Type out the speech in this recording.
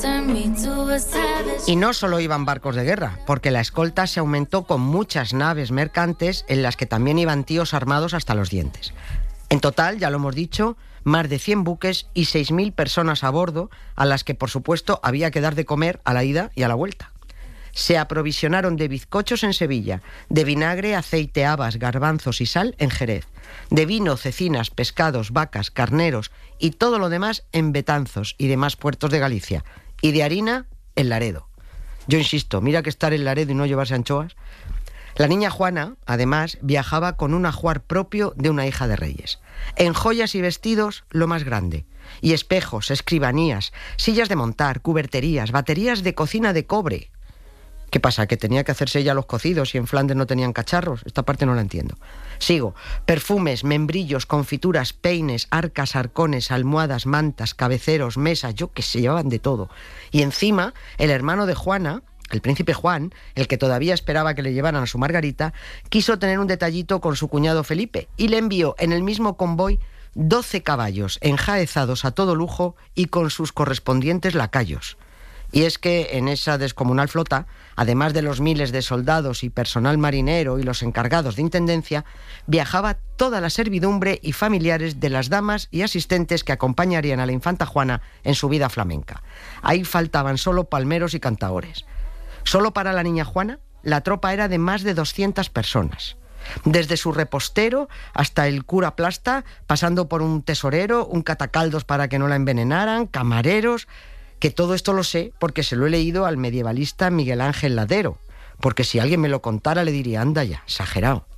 Y no solo iban barcos de guerra, porque la escolta se aumentó con muchas naves mercantes en las que también iban tíos armados hasta los dientes. En total, ya lo hemos dicho, más de 100 buques y 6.000 personas a bordo, a las que por supuesto había que dar de comer a la ida y a la vuelta. Se aprovisionaron de bizcochos en Sevilla, de vinagre, aceite, habas, garbanzos y sal en Jerez, de vino, cecinas, pescados, vacas, carneros y todo lo demás en Betanzos y demás puertos de Galicia, y de harina en Laredo. Yo insisto, mira que estar en Laredo y no llevarse anchoas. La niña Juana, además, viajaba con un ajuar propio de una hija de reyes. En joyas y vestidos, lo más grande. Y espejos, escribanías, sillas de montar, cuberterías, baterías de cocina de cobre. ¿Qué pasa? ¿Que tenía que hacerse ella los cocidos y en Flandes no tenían cacharros? Esta parte no la entiendo. Sigo. Perfumes, membrillos, confituras, peines, arcas, arcones, almohadas, mantas, cabeceros, mesas, yo que se llevaban de todo. Y encima, el hermano de Juana, el príncipe Juan, el que todavía esperaba que le llevaran a su Margarita, quiso tener un detallito con su cuñado Felipe y le envió en el mismo convoy 12 caballos enjaezados a todo lujo y con sus correspondientes lacayos. Y es que en esa descomunal flota, además de los miles de soldados y personal marinero y los encargados de intendencia, viajaba toda la servidumbre y familiares de las damas y asistentes que acompañarían a la infanta Juana en su vida flamenca. Ahí faltaban solo palmeros y cantaores. Solo para la niña Juana, la tropa era de más de 200 personas. Desde su repostero hasta el cura plasta, pasando por un tesorero, un catacaldos para que no la envenenaran, camareros... Que todo esto lo sé porque se lo he leído al medievalista Miguel Ángel Ladero, porque si alguien me lo contara le diría, anda ya, exagerado.